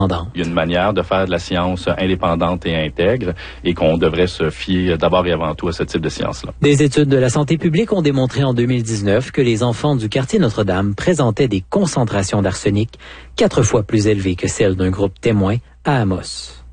Il y a une manière de faire de la science indépendante et intègre et qu'on devrait se fier d'abord et avant tout à ce type de science-là. Des études de la santé publique ont démontré en 2019 que les enfants du quartier Notre-Dame présentaient des concentrations d'arsenic 4 fois plus élevées que celles d'un groupe témoin à Amos.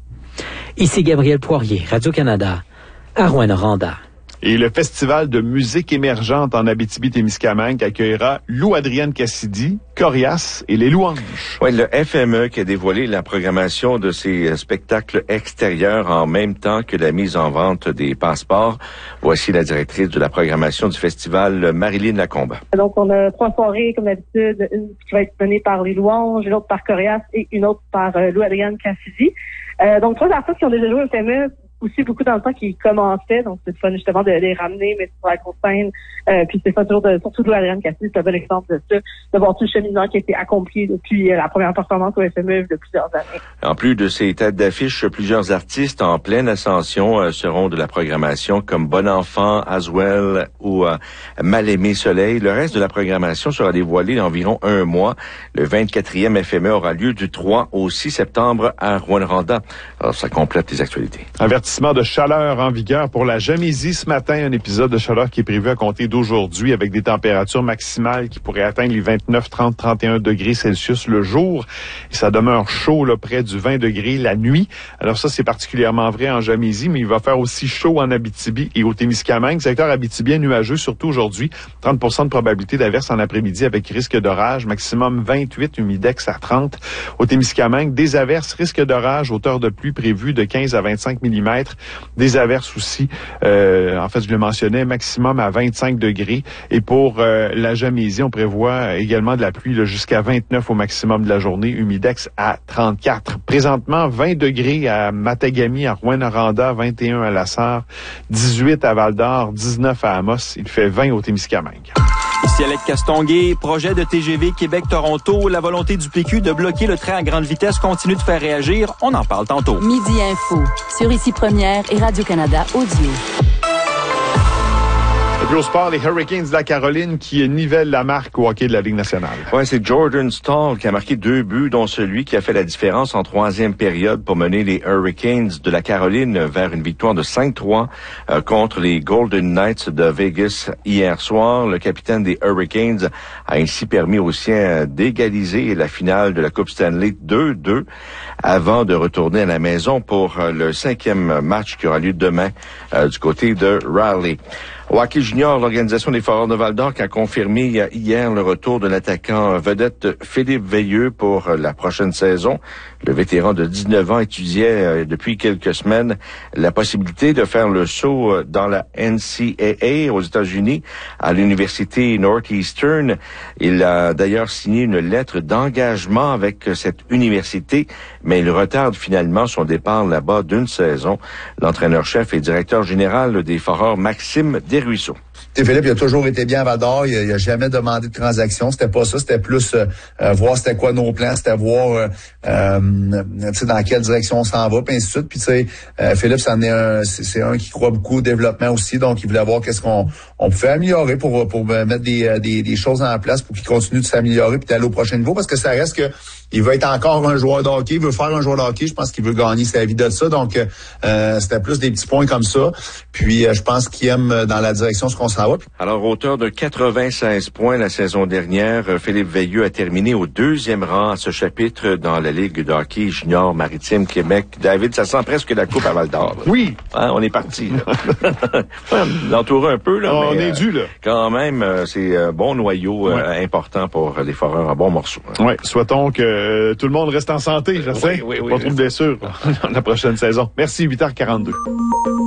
Ici Gabriel Poirier, Radio-Canada, à Rouyn-Noranda. Et le Festival de musique émergente en Abitibi-Témiscamingue accueillera Lou Adrienne Cassidy, Corias et les Louanges. Oui, le FME qui a dévoilé la programmation de ces spectacles extérieurs en même temps que la mise en vente des passeports. Voici la directrice de la programmation du festival, Marilyn Lacombe. Donc, on a 3 soirées, comme d'habitude, une qui va être menée par les Louanges, une autre par Corias et une autre par Lou Adrienne Cassidy. Donc, 3 artistes qui ont déjà joué au FME, aussi beaucoup dans le temps qui commençaient, donc c'est fun justement de les ramener, mais sur la grosse scène. Puis c'est fun toujours surtout de Adrienne Cassidy, c'est un bon exemple de ça, de voir tout le cheminement qui a été accompli depuis la première performance au FME de plusieurs années. En plus de ces têtes d'affiche, plusieurs artistes en pleine ascension seront de la programmation comme Bon Enfant, Aswell ou Mal-Aimé Soleil. Le reste de la programmation sera dévoilé dans environ 1 mois. Le 24e FME aura lieu du 3 au 6 septembre à Rouyn-Noranda. Alors ça complète les actualités. Avertissement de chaleur en vigueur pour la Jamaisie ce matin. Un épisode de chaleur qui est prévu à compter d'aujourd'hui avec des températures maximales qui pourraient atteindre les 29, 30, 31 degrés Celsius le jour. Et ça demeure chaud, là, près du 20 degrés la nuit. Alors ça, c'est particulièrement vrai en Jamaisie, mais il va faire aussi chaud en Abitibi et au Témiscamingue. Secteur abitibien nuageux, surtout aujourd'hui. 30% de probabilité d'averse en après-midi avec risque d'orage. Maximum 28, humidex à 30. Au Témiscamingue, des averses, risque d'orage, hauteur de pluie prévue de 15 à 25 mm. Des averses aussi, en fait, je le mentionnais, maximum à 25 degrés. Et pour la Jamaisie, on prévoit également de la pluie jusqu'à 29 au maximum de la journée, humidex à 34. Présentement, 20 degrés à Matagami, à Rouyn-Noranda, 21 à Lassar, 18 à Val-d'Or, 19 à Amos. Il fait 20 au Témiscamingue. Ici Alec Castonguay, projet de TGV Québec-Toronto, la volonté du PQ de bloquer le train à grande vitesse continue de faire réagir. On en parle tantôt. Midi Info, sur Ici Première et Radio-Canada Audio. Et puis au sport, les Hurricanes de la Caroline qui nivellent la marque au hockey de la Ligue nationale. Ouais, c'est Jordan Staal qui a marqué 2 buts, dont celui qui a fait la différence en 3e période pour mener les Hurricanes de la Caroline vers une victoire de 5-3 contre les Golden Knights de Vegas hier soir. Le capitaine des Hurricanes a ainsi permis aux siens d'égaliser la finale de la Coupe Stanley 2-2 avant de retourner à la maison pour le 5e match qui aura lieu demain du côté de Raleigh. Au hockey junior, l'Organisation des Foreurs de Val-d'Or a confirmé hier le retour de l'attaquant vedette Philippe Veilleux pour la prochaine saison. Le vétéran de 19 ans étudiait depuis quelques semaines la possibilité de faire le saut dans la NCAA aux États-Unis à l'université Northeastern. Il a d'ailleurs signé une lettre d'engagement avec cette université, mais il retarde finalement son départ là-bas d'1 saison. L'entraîneur-chef et directeur général des Foreurs, Maxime Desruisseaux. Philippe, il a toujours été bien à Val-d'Or. Il a jamais demandé de transaction. C'était pas ça. C'était plus voir c'était quoi nos plans. C'était voir dans quelle direction on s'en va, puis ainsi de suite. Puis tu sais, Philippe, c'est un qui croit beaucoup au développement aussi. Donc, il voulait voir qu'est-ce qu'on pouvait améliorer pour mettre des choses en place pour qu'il continue de s'améliorer puis d'aller au prochain niveau. Parce que ça reste que il veut être encore un joueur de hockey. Il veut faire un joueur de hockey. Je pense qu'il veut gagner sa vie de ça. Donc, c'était plus des petits points comme ça. Puis, je pense qu'il aime dans la direction ce qu'on s'en va. Alors, auteur de 96 points la saison dernière, Philippe Veilleux a terminé au 2e rang à ce chapitre dans la Ligue de hockey junior maritime Québec. David, ça sent presque la coupe à Val-d'Or. Là. Oui. Hein, on est parti. L'entourer un peu, là. On mais, est dû, là. Quand même, c'est un bon noyau important pour les Foreurs, un bon morceau. Hein. Oui, souhaitons que tout le monde reste en santé, je sais. Oui, pas trop de blessures la prochaine saison. Merci, 8h42.